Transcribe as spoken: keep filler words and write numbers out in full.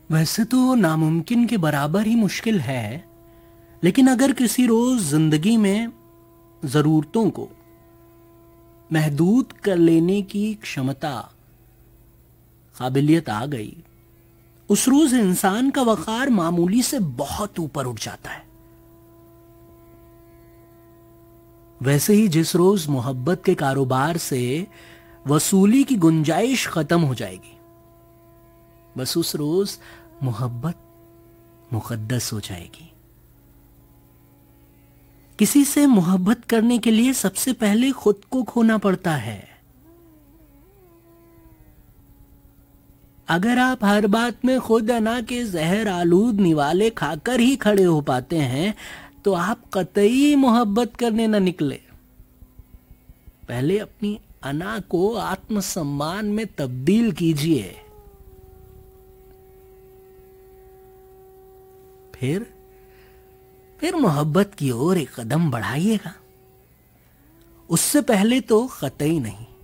वैसे तो नामुमकिन के बराबर ही मुश्किल है, लेकिन अगर किसी रोज जिंदगी में जरूरतों को महदूद कर लेने की क्षमता, काबिलियत आ गई, उस रोज इंसान का वकार मामूली से बहुत ऊपर उठ जाता है। वैसे ही जिस रोज मोहब्बत के कारोबार से वसूली की गुंजाइश खत्म हो जाएगी, बस उस रोज मोहब्बत मुकद्दस हो जाएगी। किसी से मोहब्बत करने के लिए सबसे पहले खुद को खोना पड़ता है। अगर आप हर बात में खुद अना के जहर आलूद निवाले खाकर ही खड़े हो पाते हैं, तो आप कतई मोहब्बत करने न निकले। पहले अपनी अना को आत्मसम्मान में तब्दील कीजिए, फिर फिर मोहब्बत की ओर एक कदम बढ़ाइएगा। उससे पहले तो कतई नहीं।